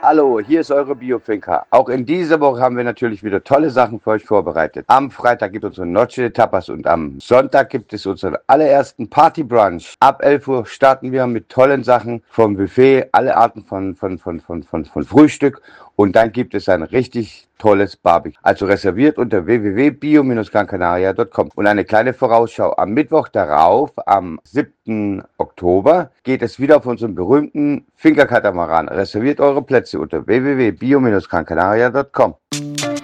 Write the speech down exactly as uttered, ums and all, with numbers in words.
Hallo, hier ist eure Biofinker. Auch in dieser Woche haben wir natürlich wieder tolle Sachen für euch vorbereitet. Am Freitag gibt es unsere Noche de Tapas und am Sonntag gibt es unseren allerersten Party-Brunch. Ab elf Uhr starten wir mit tollen Sachen vom Buffet, alle Arten von, von, von, von, von, von Frühstück. Und dann gibt es ein richtig tolles Barbecue. Also reserviert unter w w w punkt bio Bindestrich gran canaria punkt com. Und eine kleine Vorausschau. Am Mittwoch darauf, am siebten Oktober, geht es wieder auf unseren berühmten Finkerkatamaran. Reserviert eure Plätze unter w w w punkt bio Bindestrich gran canaria punkt com.